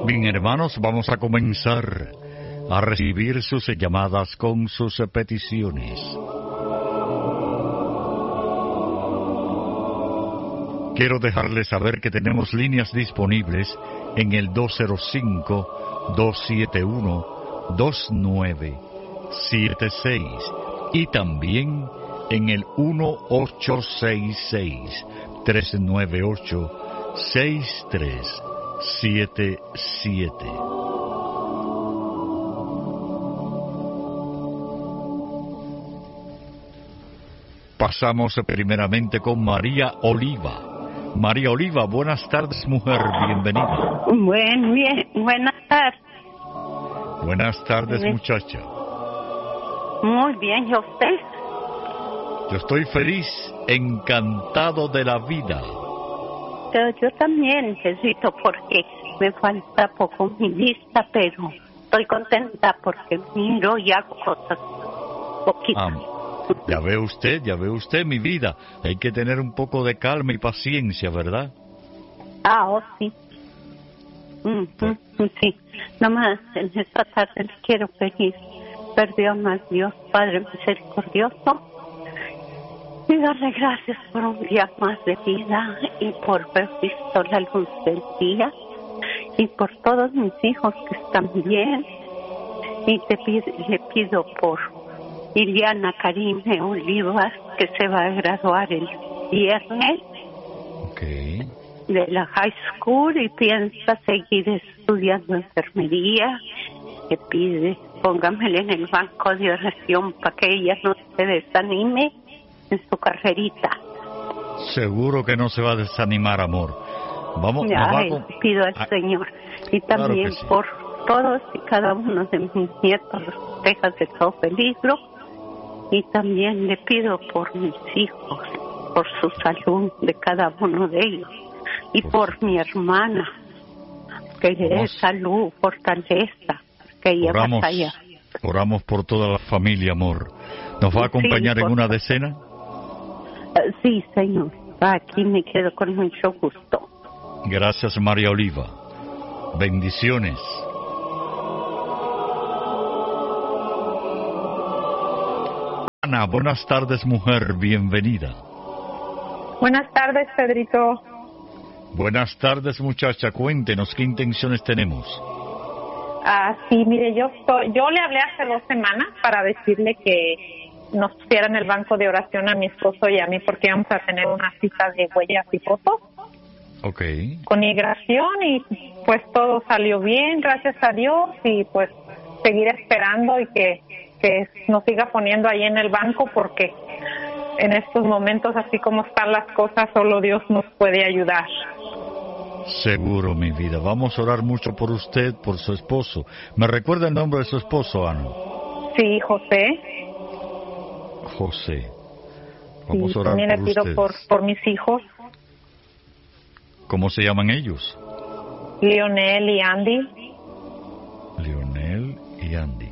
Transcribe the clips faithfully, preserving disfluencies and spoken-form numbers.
Bien, hermanos, vamos a comenzar a recibir sus llamadas con sus peticiones. Quiero dejarles saber que tenemos líneas disponibles en el dos cero cinco, dos siete uno, dos nueve siete seis y también en el uno ocho seis seis, tres nueve ocho, seis tres siete siete. Pasamos primeramente con María Oliva. María Oliva, buenas tardes, mujer, bienvenida. Buen, bien, buenas tardes. Buenas tardes, muchacha. Muy bien, ¿y usted? Yo estoy feliz, encantado de la vida. Pero yo también necesito, porque me falta poco mi vista, pero estoy contenta porque miro y hago cosas poquitas. Ah, ya ve usted, ya ve usted, mi vida. Hay que tener un poco de calma y paciencia, ¿verdad? Ah, oh, sí. Mm, pues. mm, sí. Nomás en esta tarde les quiero pedir perdón a Dios, Padre misericordioso, y darle gracias por un día más de vida y por haber visto la luz del día, y por todos mis hijos que están bien. Y te pido, le pido por Iliana Karime Olivas, que se va a graduar el viernes okay. de la high school y piensa seguir estudiando enfermería. Que pide, póngamele en el banco de oración para que ella no se desanime en su carrerita. Seguro que no se va a desanimar, amor. Vamos, Ay, vamos. Pido al ah, Señor. Y también claro sí. por todos y cada uno de mis nietos, los Texas de todo peligro. Y también le pido por mis hijos, por su salud de cada uno de ellos. Y por, por mi hermana, que le dé salud, fortaleza, que ella oramos, batalla. Oramos por toda la familia, amor. ¿Nos va a acompañar sí, en una decena? Uh, sí, señor. Aquí me quedo con mucho gusto. Gracias, María Oliva. Bendiciones. Ana, buenas tardes, mujer, bienvenida. Buenas tardes, Pedrito. Buenas tardes, muchacha, cuéntenos qué intenciones tenemos. Ah, sí, mire, yo estoy, yo le hablé hace dos semanas para decirle que nos pusiera en el banco de oración a mi esposo y a mí porque íbamos a tener una cita de huellas y fotos. Okay. Con migración y pues todo salió bien, gracias a Dios, y pues seguir esperando y que que nos siga poniendo ahí en el banco, porque en estos momentos, así como están las cosas, solo Dios nos puede ayudar. Seguro, mi vida. Vamos a orar mucho por usted, por su esposo. ¿Me recuerda el nombre de su esposo, Ana? Sí, José. José. Vamos sí, a orar también por le pido usted. por, por mis hijos. ¿Cómo se llaman ellos? Lionel y Andy. Lionel y Andy.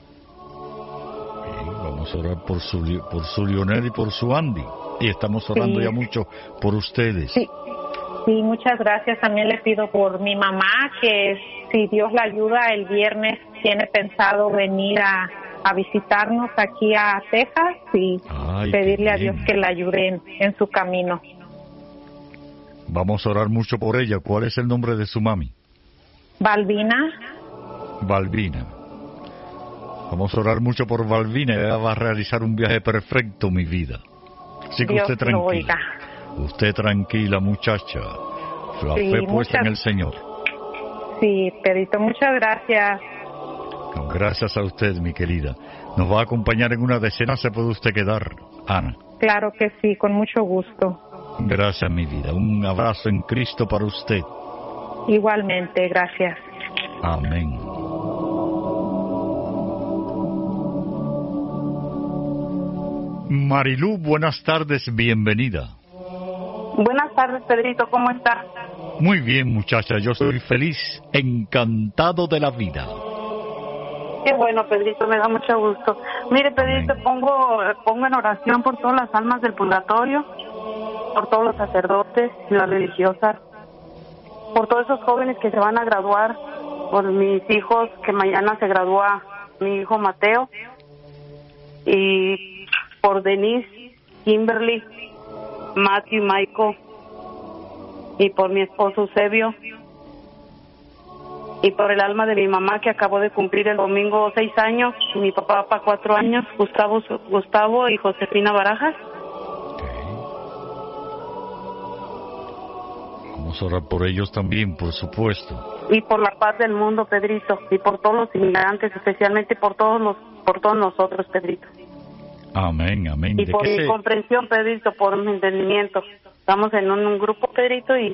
Vamos a orar por su, por su Lionel y por su Andy. Y estamos orando sí. ya mucho por ustedes. Sí. sí, muchas gracias. También le pido por mi mamá, que si Dios la ayuda, el viernes tiene pensado venir a, a visitarnos aquí a Texas y Ay, pedirle a Dios que la ayude en, en su camino. Vamos a orar mucho por ella. ¿Cuál es el nombre de su mami? Balbina. Balbina. Vamos a orar mucho por Balbina. Ella va a realizar un viaje perfecto, mi vida. Así que Dios usted tranquila. Usted tranquila, muchacha. La sí, fe puesta muchas... en el Señor. Sí, Pedrito, muchas gracias. No, gracias a usted, mi querida. Nos va a acompañar en una decena. ¿Se puede usted quedar, Ana? Claro que sí, con mucho gusto. Gracias, mi vida. Un abrazo en Cristo para usted. Igualmente, gracias. Amén. Marilú, buenas tardes, bienvenida. Buenas tardes, Pedrito, ¿cómo está? Muy bien, muchacha, yo soy feliz, encantado de la vida. Qué bueno, Pedrito, me da mucho gusto. Mire, Pedrito, pongo, pongo en oración por todas las almas del purgatorio, por todos los sacerdotes y las religiosas, por todos esos jóvenes que se van a graduar por mis hijos, que mañana se gradúa mi hijo Mateo, y por Denise, Kimberly, Matthew, Michael, y por mi esposo Eusebio, y por el alma de mi mamá, que acabó de cumplir el domingo seis años, y mi papá para cuatro años, Gustavo, Gustavo y Josefina Barajas. Vamos a orar por ellos también, por supuesto. Y por la paz del mundo, Pedrito, y por todos los inmigrantes, especialmente por todos los, por todos nosotros, Pedrito. Amén, amén. Y ¿De por qué mi se... comprensión, Pedrito, por mi entendimiento. Estamos en un, un grupo, Pedrito, y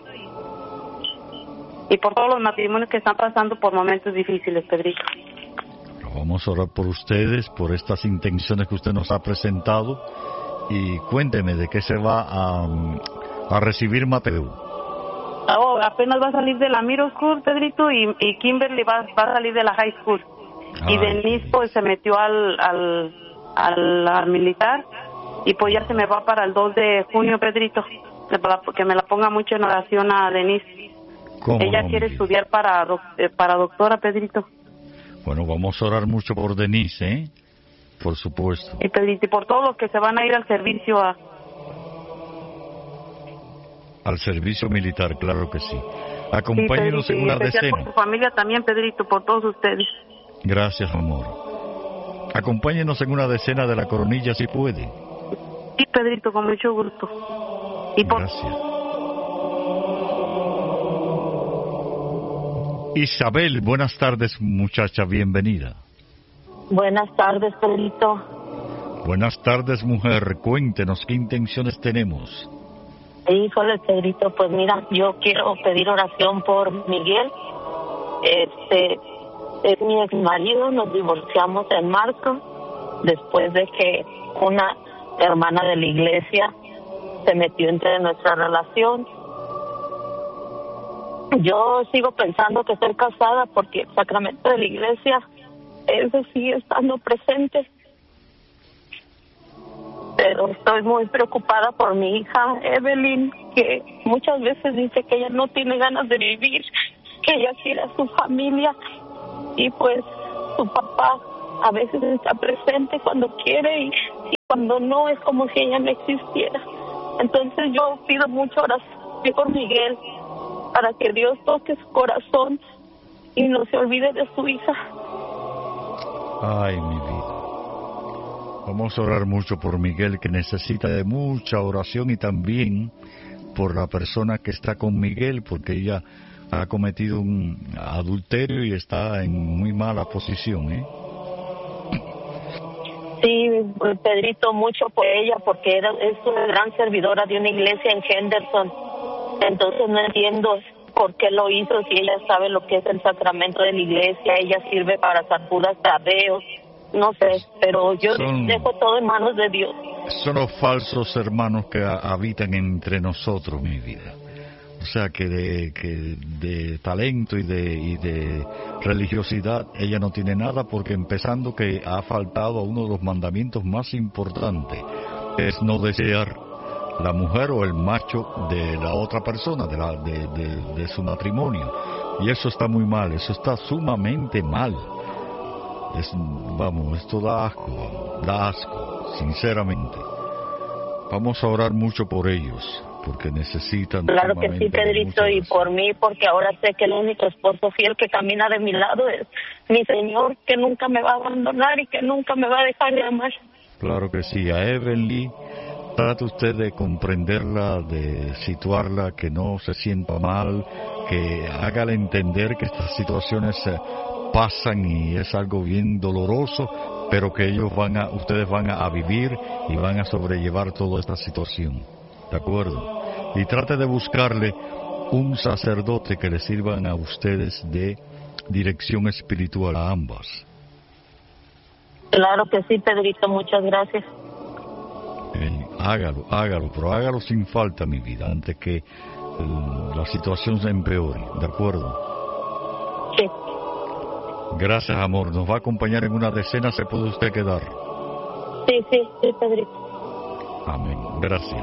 y por todos los matrimonios que están pasando por momentos difíciles, Pedrito. Vamos a orar por ustedes, por estas intenciones que usted nos ha presentado, y cuénteme de qué se va a, a recibir Mateo. Oh, apenas va a salir de la Middle School, Pedrito, y, y Kimberly va, va a salir de la High School. Ay, y Denise, pues, se metió al, al, al, al militar, y pues ya se me va para el dos de junio, Pedrito, que me la ponga mucho en oración a Denise. Ella no, quiere estudiar para, para doctora, Pedrito. Bueno, vamos a orar mucho por Denise, ¿eh? Por supuesto. Y Pedrito, y por todos los que se van a ir al servicio a... Al servicio militar, claro que sí. Acompáñenos sí, Pedrito, en una decena. Por tu familia también, Pedrito, por todos ustedes. Gracias, amor. Acompáñenos en una decena de la coronilla, si puede. Sí, Pedrito, con mucho gusto. Y por... Gracias. Isabel, buenas tardes, muchacha, bienvenida. Buenas tardes, Pedrito. Buenas tardes, mujer. Cuéntenos qué intenciones tenemos. Híjole, Pedrito, pues mira, yo quiero pedir oración por Miguel. Este es mi ex marido, nos divorciamos en marzo, después de que una hermana de la iglesia se metió entre nuestra relación. Yo sigo pensando que estoy casada porque el sacramento de la iglesia, ese sigue estando presente. Pero estoy muy preocupada por mi hija Evelyn, que muchas veces dice que ella no tiene ganas de vivir, que ella quiere a su familia, y pues su papá a veces está presente cuando quiere y, y cuando no es como si ella no existiera. Entonces yo pido mucho oración por Miguel, para que Dios toque su corazón y no se olvide de su hija. Ay, mi vida. Vamos a orar mucho por Miguel, que necesita de mucha oración, y también por la persona que está con Miguel, porque ella ha cometido un adulterio y está en muy mala posición, ¿eh? Sí, Pedrito, mucho por ella, porque era, es una gran servidora de una iglesia en Henderson. Entonces no entiendo por qué lo hizo, si ella sabe lo que es el sacramento de la iglesia, ella sirve para Sarjudas Tadeo, no sé, pero yo son, dejo todo en manos de Dios. Son los falsos hermanos que habitan entre nosotros, mi vida. O sea, que de, que de talento y de, y de religiosidad ella no tiene nada, porque empezando que ha faltado a uno de los mandamientos más importantes, es no desear la mujer o el macho de la otra persona, de, la, de, de, de su matrimonio. Y eso está muy mal, eso está sumamente mal. Es, vamos, esto da asco, da asco, sinceramente. Vamos a orar mucho por ellos, porque necesitan... Claro que sí, Pedrito, y por mí, porque ahora sé que el único esposo fiel que camina de mi lado es mi Señor, que nunca me va a abandonar y que nunca me va a dejar de amar. Claro que sí. A Evelyn, trate usted de comprenderla, de situarla, que no se sienta mal, que hágale entender que estas situaciones eh, pasan y es algo bien doloroso, pero que ellos van a, ustedes van a, a vivir y van a sobrellevar toda esta situación, ¿de acuerdo? Y trate de buscarle un sacerdote que les sirvan a ustedes de dirección espiritual a ambas. Claro que sí, Pedrito, muchas gracias. Eh, hágalo, hágalo, pero hágalo sin falta, mi vida, antes que eh, la situación se empeore, ¿de acuerdo? Sí. Gracias, amor. Nos va a acompañar en una decena, ¿se puede usted quedar? Sí, sí, sí, Pedrito. Amén. Gracias.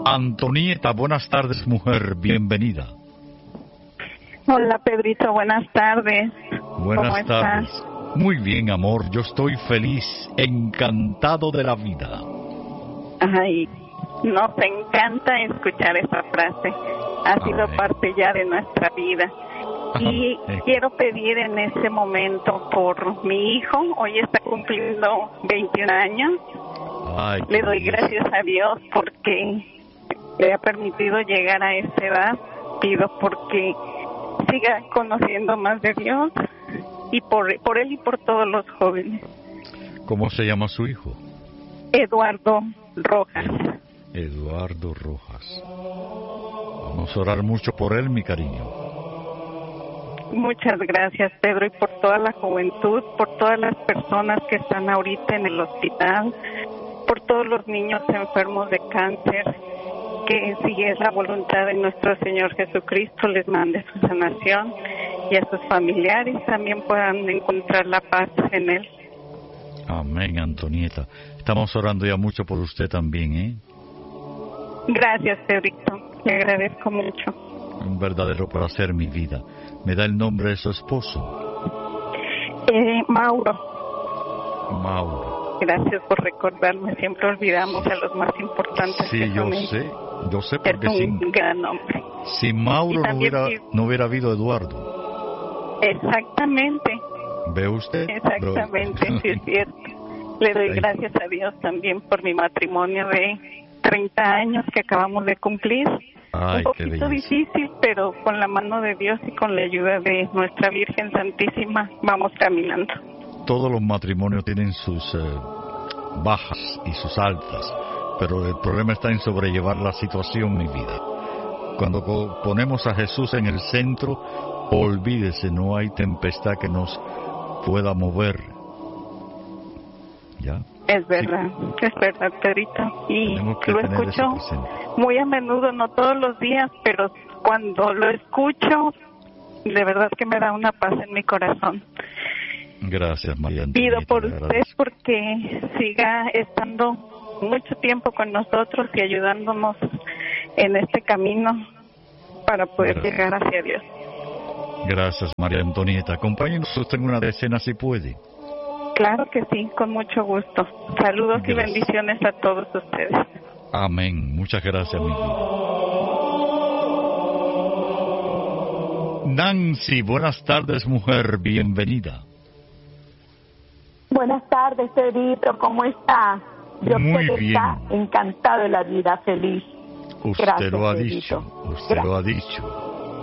Antonieta, buenas tardes, mujer, bienvenida. Hola, Pedrito, buenas tardes. Buenas tardes. Estás? Muy bien, amor, yo estoy feliz, encantado de la vida. Ay, nos encanta escuchar esa frase. Ha sido Ay. parte ya de nuestra vida. Y Ay. quiero pedir en este momento por mi hijo. Hoy está cumpliendo veintiún años. Ay, Le doy Dios. gracias a Dios porque le ha permitido llegar a esta edad. Pido porque siga conociendo más de Dios y por, por él y por todos los jóvenes. ¿Cómo se llama su hijo? Eduardo Rojas. Eduardo Rojas. Vamos a orar mucho por él, mi cariño. Muchas gracias, Pedro, y por toda la juventud, por todas las personas que están ahorita en el hospital, por todos los niños enfermos de cáncer, que si es la voluntad de nuestro Señor Jesucristo, les mande su sanación y a sus familiares también puedan encontrar la paz en Él. Amén, Antonieta. Estamos orando ya mucho por usted también, ¿eh? Gracias, Pedrito. Le agradezco mucho. Un verdadero placer, mi vida. ¿Me da el nombre de su esposo? Eh, Mauro. Mauro. Gracias por recordarme. Siempre olvidamos a los más importantes. Sí, yo sé. Yo sé porque es un sin, gran nombre. Sin Mauro no hubiera, no hubiera habido Eduardo. Exactamente. ¿Ve usted? Exactamente, sí es cierto. Le doy gracias a Dios también por mi matrimonio de treinta años que acabamos de cumplir. Ay, un poquito difícil, pero con la mano de Dios y con la ayuda de nuestra Virgen Santísima vamos caminando. Todos los matrimonios tienen sus eh, bajas y sus altas, pero el problema está en sobrellevar la situación, mi vida. Cuando ponemos a Jesús en el centro, olvídese, no hay tempestad que nos pueda mover. ¿Ya? Es verdad, sí. Es verdad, Pedrito. Y lo escucho muy a menudo, no todos los días, pero cuando lo escucho, de verdad que me da una paz en mi corazón. Gracias, María Antonieta. Pido por usted porque siga estando mucho tiempo con nosotros y ayudándonos en este camino para poder Gracias. llegar hacia Dios. Gracias, María Antonieta. Acompáñenos usted en una decena si puede. Claro que sí, con mucho gusto. Saludos gracias. Y bendiciones a todos ustedes. Amén. Muchas gracias, mi vida. Nancy, buenas tardes, mujer. Bienvenida. Buenas tardes, Pedrito. ¿Cómo está? Yo Muy sé que bien. Está encantado de la vida, feliz. Usted gracias, lo ha Pedrito. dicho. Usted gracias. lo ha dicho.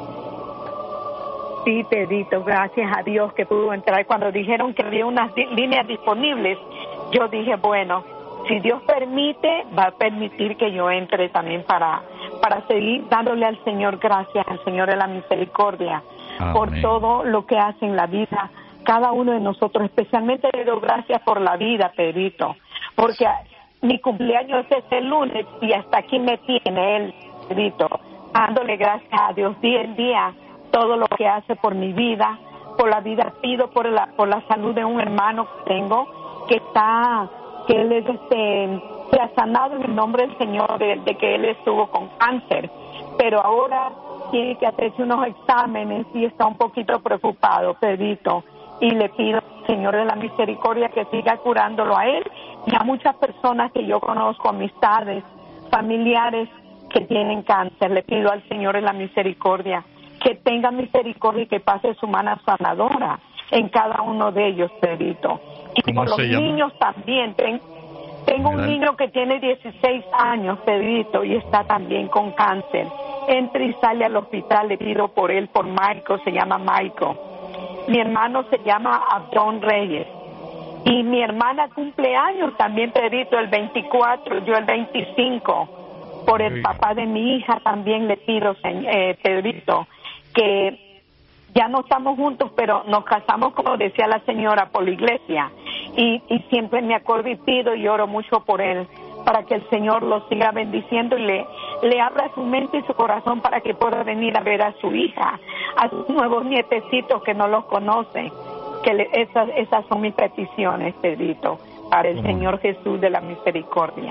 Sí, Pedrito, gracias a Dios que pudo entrar. Cuando dijeron que había unas di- líneas disponibles, yo dije, bueno, si Dios permite, va a permitir que yo entre también para, para seguir dándole al Señor gracias, al Señor de la misericordia, Amén. por todo lo que hace en la vida cada uno de nosotros. Especialmente le doy gracias por la vida, Pedrito, porque mi cumpleaños es el lunes y hasta aquí me tiene él, Pedrito, dándole gracias a Dios día en día, todo lo que hace por mi vida, por la vida, pido por la por la salud de un hermano que tengo, que está, que él es este, se ha sanado en el nombre del Señor de, de que él estuvo con cáncer, pero ahora tiene que hacerse unos exámenes y está un poquito preocupado, Pedrito, y le pido al Señor de la misericordia que siga curándolo a él y a muchas personas que yo conozco, amistades, familiares que tienen cáncer. Le pido al Señor de la misericordia que tenga misericordia y que pase su mano sanadora en cada uno de ellos, Pedrito. Y por los llama? niños también. Ten, tengo un niño que tiene dieciséis años, Pedrito, y está también con cáncer. Entra y sale al hospital, le pido por él, por Michael, se llama Michael. Mi hermano se llama Abdón Reyes. Y mi hermana cumple años también, Pedrito, el veinticuatro, yo el veinticinco. Por el papá de mi hija también le pido, eh, Pedrito, que ya no estamos juntos, pero nos casamos, como decía la señora, por la iglesia. Y, y siempre me acuerdo y pido y oro mucho por él, para que el Señor lo siga bendiciendo y le, le abra su mente y su corazón para que pueda venir a ver a su hija, a sus nuevos nietecitos que no los conocen. Que le, esas, esas son mis peticiones, Pedrito, para el Señor Jesús de la misericordia.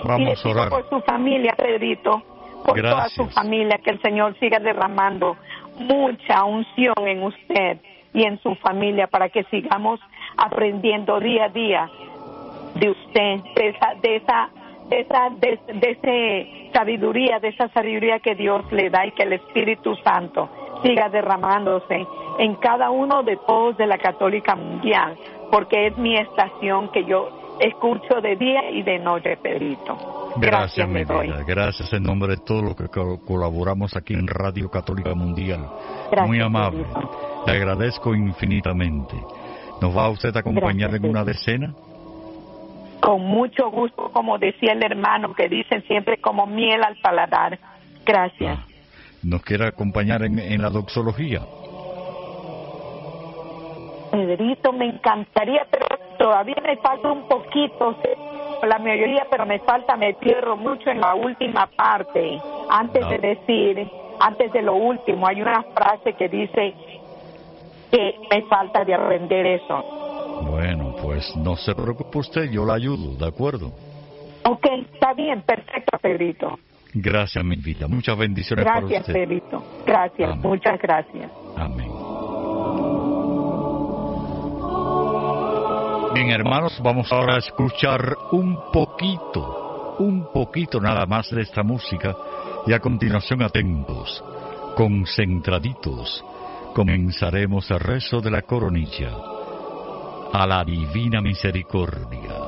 Vamos y a orar. por su familia, Pedrito, por Gracias. toda su familia, que el Señor siga derramando mucha unción en usted y en su familia para que sigamos aprendiendo día a día de usted, de esa, de esa, de esa, de, de ese sabiduría, de esa sabiduría que Dios le da y que el Espíritu Santo siga derramándose en cada uno de todos de la Católica Mundial, porque es mi estación que yo escucho de día y de noche, Pedrito. Gracias, mi le doy. vida. Gracias en nombre de todos los que co- colaboramos aquí en Radio Católica Mundial. Gracias, Muy amable. Pedrito. Le agradezco infinitamente. ¿Nos va usted a acompañar Gracias, en una Pedrito. decena? Con mucho gusto, como decía el hermano, que dicen siempre como miel al paladar. Gracias. Ah, ¿nos quiere acompañar en, en la doxología? Pedrito, me encantaría, pero todavía me falta un poquito, sé, la mayoría, pero me falta, me pierdo mucho en la última parte. Antes No. de decir, antes de lo último, hay una frase que dice que me falta de aprender eso. Bueno, pues no se preocupe usted, yo la ayudo, ¿de acuerdo? Ok, está bien, perfecto, Pedrito. Gracias, mi vida. Muchas bendiciones para Gracias, usted. Pedrito. Gracias, Amén. muchas gracias. Amén. Bien, hermanos, vamos ahora a escuchar un poquito, un poquito nada más de esta música y a continuación atentos, concentraditos, comenzaremos el rezo de la coronilla a la divina misericordia.